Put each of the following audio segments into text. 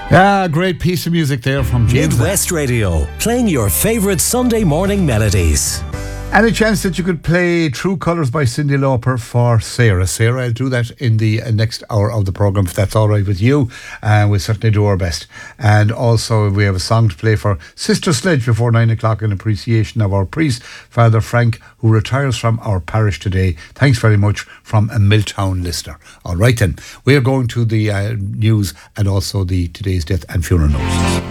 Ah, great piece of music there from James. Midwest Radio, playing your favourite Sunday morning melodies. Any chance that you could play True Colours by Cyndi Lauper for Sarah? Sarah, I'll do that in the next hour of the programme, if that's all right with you. We'll certainly do our best. And also, we have a song to play for Sister Sledge before 9 o'clock in appreciation of our priest, Father Frank, who retires from our parish today. Thanks very much, from a Milltown listener. All right then, we are going to the news and also the today's death and funeral notices.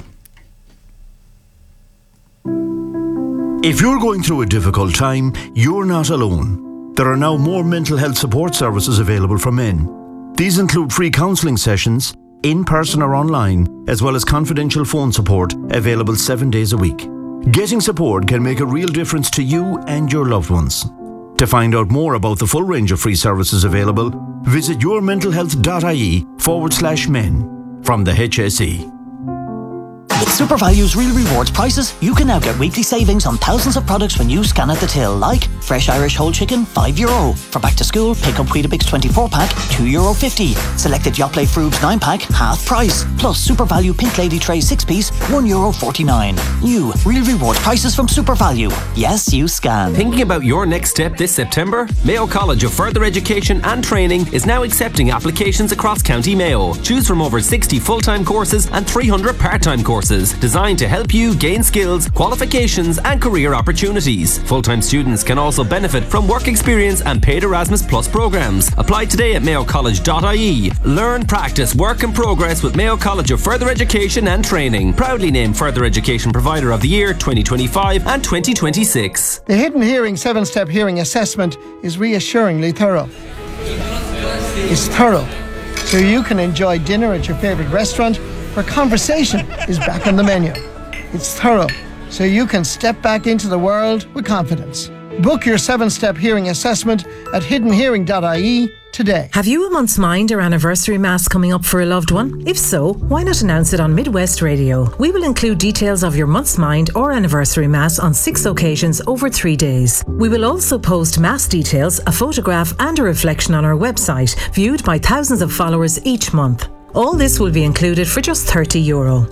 If you're going through a difficult time, you're not alone. There are now more mental health support services available for men. These include free counselling sessions, in person or online, as well as confidential phone support available 7 days a week. Getting support can make a real difference to you and your loved ones. To find out more about the full range of free services available, visit yourmentalhealth.ie/men from the HSE. With SuperValue's Real Rewards prices, you can now get weekly savings on thousands of products when you scan at the till, like fresh Irish whole chicken, €5. For back to school, pick up Weetabix 24-pack, €2.50. Selected Yoplait Frubes 9-pack, half price. Plus SuperValue Pink Lady Tray 6-piece, €1.49. New Real Rewards prices from SuperValue. Yes, you scan. Thinking about your next step this September? Mayo College of Further Education and Training is now accepting applications across County Mayo. Choose from over 60 full-time courses and 300 part-time courses designed to help you gain skills, qualifications and career opportunities. Full-time students can also benefit from work experience and paid Erasmus Plus programs. Apply today at mayocollege.ie. Learn, practice, work and progress with Mayo College of Further Education and Training. Proudly named Further Education Provider of the Year 2025 and 2026. The Hidden Hearing 7-Step Hearing Assessment is reassuringly thorough. It's thorough, so you can enjoy dinner at your favourite restaurant where conversation is back on the menu. It's thorough, so you can step back into the world with confidence. Book your 7-Step Hearing Assessment at hiddenhearing.ie today. Have you a month's mind or anniversary mass coming up for a loved one? If so, why not announce it on Midwest Radio? We will include details of your month's mind or anniversary mass on 6 occasions over 3 days. We will also post mass details, a photograph and a reflection on our website, viewed by thousands of followers each month. All this will be included for just €30.